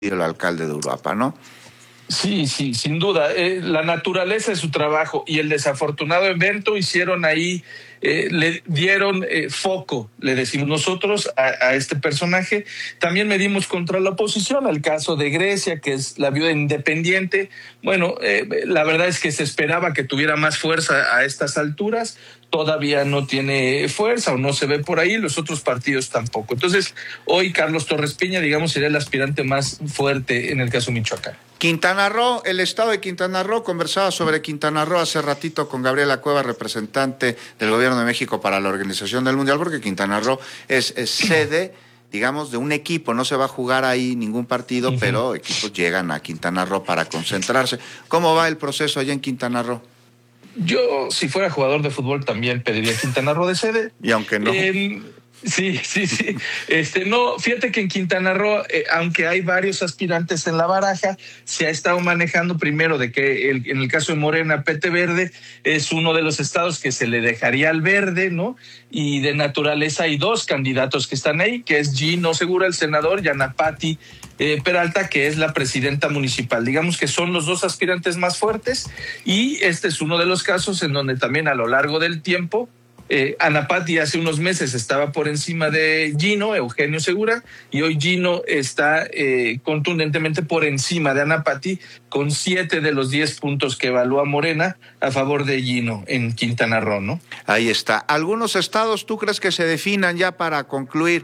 el alcalde de Uruapan, ¿no? Sí, sin duda. La naturaleza de su trabajo y el desafortunado evento hicieron ahí, le dieron foco, le decimos nosotros, a este personaje. También medimos contra la oposición, al caso de Grecia, que es la viuda independiente. Bueno, la verdad es que se esperaba que tuviera más fuerza a estas alturas. Todavía no tiene fuerza o no se ve por ahí, los otros partidos tampoco. Entonces, hoy Carlos Torres Piña, digamos, sería el aspirante más fuerte en el caso Michoacán. Quintana Roo, el estado de Quintana Roo, conversaba sobre Quintana Roo hace ratito con Gabriela Cueva, representante del Gobierno de México para la Organización del Mundial, porque Quintana Roo es sede, digamos, de un equipo, no se va a jugar ahí ningún partido, pero equipos llegan a Quintana Roo para concentrarse. ¿Cómo va el proceso allá en Quintana Roo? Yo, si fuera jugador de fútbol, también pediría Quintana Roo de sede. Y aunque no... Sí. No, fíjate que en Quintana Roo, aunque hay varios aspirantes en la baraja, se ha estado manejando primero de que en el caso de Morena, Pete Verde es uno de los estados que se le dejaría al verde, ¿no? Y de naturaleza hay dos candidatos que están ahí, que es Gino Segura, el senador, y Ana Patti Peralta, que es la presidenta municipal. Digamos que son los dos aspirantes más fuertes, y este es uno de los casos en donde también a lo largo del tiempo Ana Patti hace unos meses estaba por encima de Gino, Eugenio Segura, y hoy Gino está contundentemente por encima de Ana Patti con 7 de los 10 puntos que evalúa Morena a favor de Gino en Quintana Roo, ¿no? Ahí está. ¿Algunos estados tú crees que se definan ya para concluir,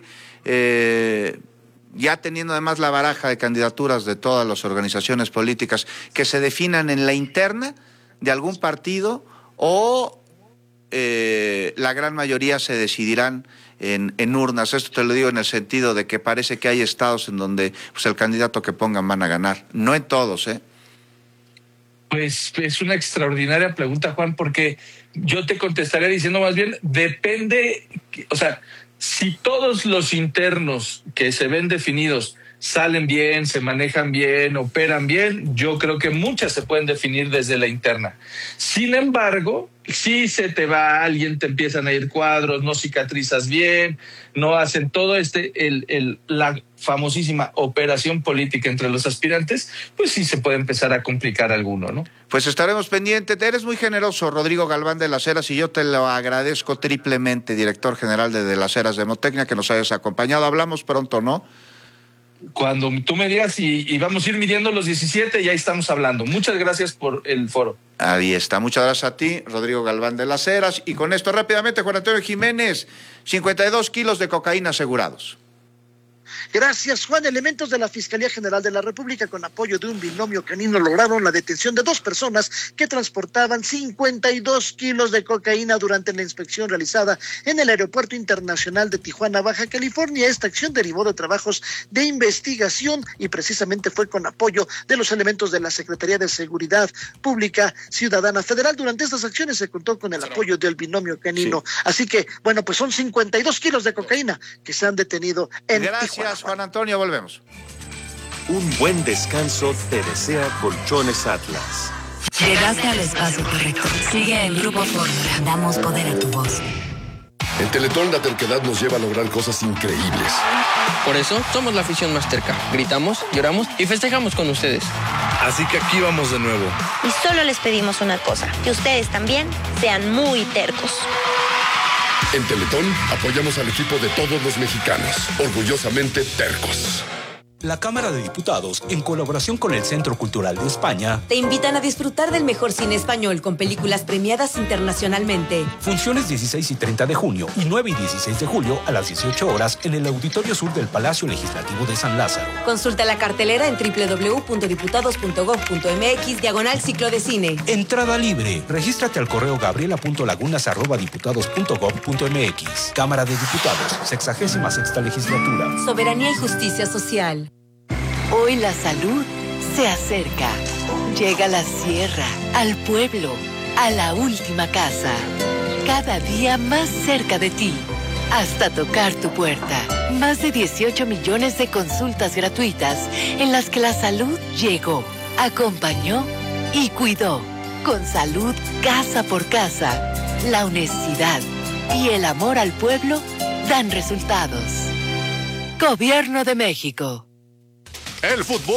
ya teniendo además la baraja de candidaturas de todas las organizaciones políticas, que se definan en la interna de algún partido o... la gran mayoría se decidirán en urnas? Esto te lo digo en el sentido de que parece que hay estados en donde pues el candidato que pongan van a ganar, no en todos, Pues es una extraordinaria pregunta, Juan, porque yo te contestaría diciendo más bien, depende, o sea, si todos los internos que se ven definidos salen bien, se manejan bien, operan bien, yo creo que muchas se pueden definir desde la interna. Sin embargo, si se te va alguien, te empiezan a ir cuadros, no cicatrizas bien, no hacen todo la famosísima operación política entre los aspirantes, pues sí se puede empezar a complicar alguno, ¿no? Pues estaremos pendientes. Eres muy generoso, Rodrigo Galván de las Heras, y yo te lo agradezco triplemente, director general de las Heras Demotecnia, que nos hayas acompañado. Hablamos pronto, ¿no? Cuando tú me digas y vamos a ir midiendo los 17, ya estamos hablando. Muchas gracias por el foro. Ahí está. Muchas gracias a ti, Rodrigo Galván de las Heras. Y con esto rápidamente, Juan Antonio Jiménez, 52 kilos de cocaína asegurados. Gracias, Juan. Elementos de la Fiscalía General de la República, con apoyo de un binomio canino, lograron la detención de 2 personas que transportaban 52 kilos de cocaína durante la inspección realizada en el Aeropuerto Internacional de Tijuana, Baja California. Esta acción derivó de trabajos de investigación y precisamente fue con apoyo de los elementos de la Secretaría de Seguridad Pública Ciudadana Federal. Durante estas acciones se contó con el apoyo del binomio canino. Sí. Así que, bueno, pues son 52 kilos de cocaína que se han detenido en Tijuana. Gracias, Juan Antonio, volvemos. Un buen descanso te desea Colchones Atlas. Llegaste al espacio correcto. Sigue el Grupo Fórmula. Damos poder a tu voz. En Teletón la terquedad nos lleva a lograr cosas increíbles. Por eso somos la afición más terca. Gritamos, lloramos y festejamos con ustedes. Así que aquí vamos de nuevo. Y solo les pedimos una cosa, que ustedes también sean muy tercos. En Teletón apoyamos al equipo de todos los mexicanos, orgullosamente tercos. La Cámara de Diputados, en colaboración con el Centro Cultural de España, te invitan a disfrutar del mejor cine español con películas premiadas internacionalmente. Funciones 16 y 30 de junio y 9 y 16 de julio a las 18 horas en el Auditorio Sur del Palacio Legislativo de San Lázaro. Consulta la cartelera en www.diputados.gov.mx/ciclo de cine. Entrada libre. Regístrate al correo gabriela.lagunas@diputados.gov.mx. Cámara de Diputados, 66ª Legislatura. Soberanía y justicia social. Hoy la salud se acerca. Llega a la sierra, al pueblo, a la última casa. Cada día más cerca de ti, hasta tocar tu puerta. Más de 18 millones de consultas gratuitas en las que la salud llegó, acompañó y cuidó. Con salud casa por casa, la honestidad y el amor al pueblo dan resultados. Gobierno de México. El fútbol